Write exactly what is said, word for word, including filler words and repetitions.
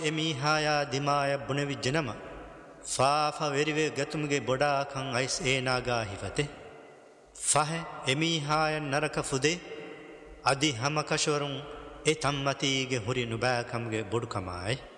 එමීහායා දිමාය බුණවිජ්ජනම ෆාෆ වෙරිවේ ගතුම්ගේ බොඩාකං ice ඒනාගා හිවතේ ෆහ එමීහාය නරක ෆුදේ අදි හමකශවරුන් ඒ තම්මතීගේ හුරි නුබෑකම්ගේ බොඩුකමායි